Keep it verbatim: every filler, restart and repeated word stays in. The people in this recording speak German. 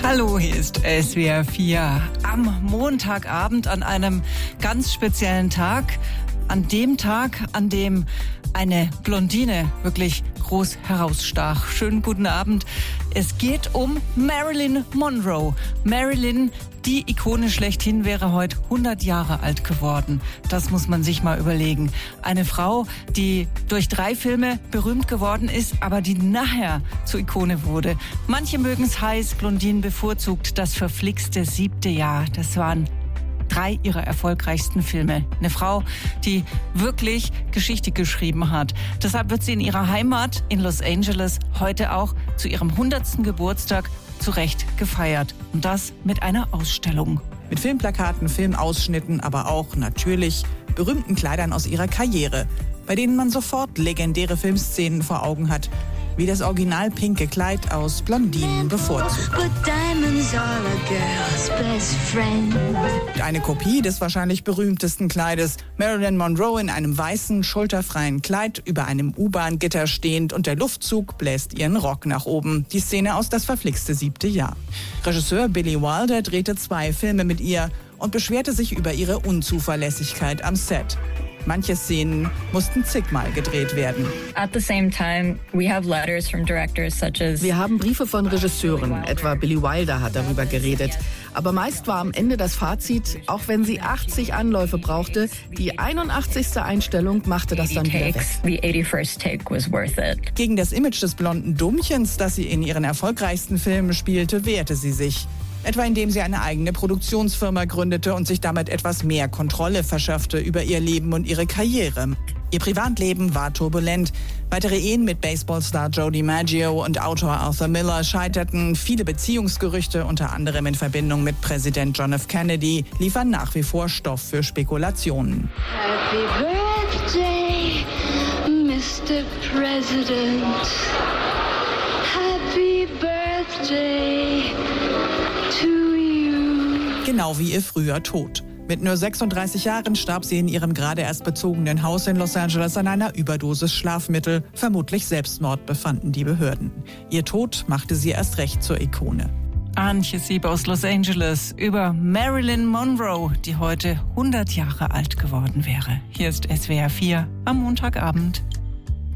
Hallo, hier ist S W R vier. Am Montagabend an einem ganz speziellen Tag. An dem Tag, an dem eine Blondine wirklich groß herausstach. Schönen guten Abend. Es geht um Marilyn Monroe. Marilyn, die Ikone schlechthin, wäre heute hundert Jahre alt geworden. Das muss man sich mal überlegen. Eine Frau, die durch drei Filme berühmt geworden ist, aber die nachher zur Ikone wurde. Manche mögen es heiß, Blondinen bevorzugt das verflixte siebte Jahr. Das waren drei ihrer erfolgreichsten Filme. Eine Frau, die wirklich Geschichte geschrieben hat. Deshalb wird sie in ihrer Heimat in Los Angeles heute auch zu ihrem hundertsten Geburtstag zu Recht gefeiert. Und das mit einer Ausstellung. Mit Filmplakaten, Filmausschnitten, aber auch natürlich berühmten Kleidern aus ihrer Karriere, bei denen man sofort legendäre Filmszenen vor Augen hat, wie das original pinke Kleid aus Blondinen bevorzugt. Eine Kopie des wahrscheinlich berühmtesten Kleides. Marilyn Monroe in einem weißen, schulterfreien Kleid über einem U-Bahn-Gitter stehend und der Luftzug bläst ihren Rock nach oben. Die Szene aus Das verflixte siebte Jahr. Regisseur Billy Wilder drehte zwei Filme mit ihr und beschwerte sich über ihre Unzuverlässigkeit am Set. Manche Szenen mussten zigmal gedreht werden. At the same time, we have letters from directors such as Wir haben Briefe von Regisseuren, etwa Billy Wilder hat darüber geredet. Aber meist war am Ende das Fazit, auch wenn sie achtzig Anläufe brauchte, die einundachtzigste Einstellung machte das dann wieder weg. The eighty-first take was worth it. Gegen das Image des blonden Dummchens, das sie in ihren erfolgreichsten Filmen spielte, wehrte sie sich. Etwa indem sie eine eigene Produktionsfirma gründete und sich damit etwas mehr Kontrolle verschaffte über ihr Leben und ihre Karriere. Ihr Privatleben war turbulent. Weitere Ehen mit Baseballstar Joe DiMaggio und Autor Arthur Miller scheiterten. Viele Beziehungsgerüchte, unter anderem in Verbindung mit Präsident John F. Kennedy, liefern nach wie vor Stoff für Spekulationen. Happy Birthday, Mister President. Happy Birthday. Genau wie ihr früher Tod. Mit nur sechsunddreißig Jahren starb sie in ihrem gerade erst bezogenen Haus in Los Angeles an einer Überdosis Schlafmittel. Vermutlich Selbstmord, befanden die Behörden. Ihr Tod machte sie erst recht zur Ikone. Antje Sieb aus Los Angeles über Marilyn Monroe, die heute hundert Jahre alt geworden wäre. Hier ist S W R vier am Montagabend.